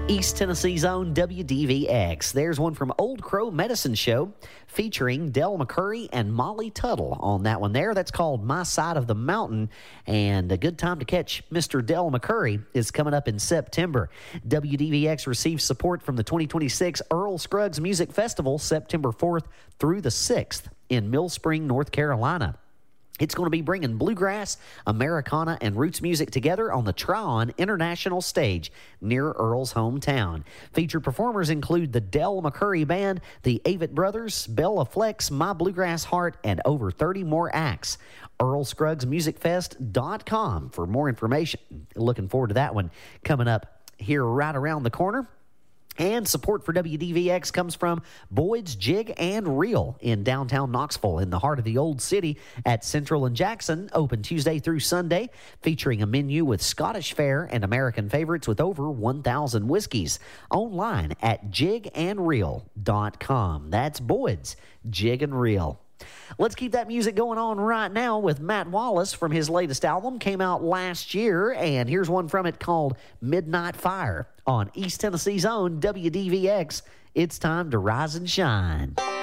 East Tennessee's own WDVX. There's one from Old Crow Medicine Show featuring Del McCurry and Molly Tuttle on that one there. That's called My Side of the Mountain, and a good time to catch Mr. Del McCurry is coming up in September. WDVX receives support from the 2026 Earl Scruggs Music Festival, September 4th through the 6th in Mill Spring, North Carolina. It's going to be bringing bluegrass, Americana, and roots music together on the Tryon International Stage near Earl's hometown. Featured performers include the Del McCurry Band, the Avett Brothers, Bella Flex, My Bluegrass Heart, and over 30 more acts. EarlScruggsMusicFest.com for more information. Looking forward to that one coming up here right around the corner. And support for WDVX comes from Boyd's Jig and Reel in downtown Knoxville, in the heart of the old city at Central and Jackson, open Tuesday through Sunday, featuring a menu with Scottish fare and American favorites with over 1,000 whiskeys. Online at jigandreel.com. That's Boyd's Jig and Reel. Let's keep that music going on right now with Matt Wallace from his latest album. Came out last year, and here's one from it called Midnight Fire on East Tennessee's own WDVX. It's time to rise and shine.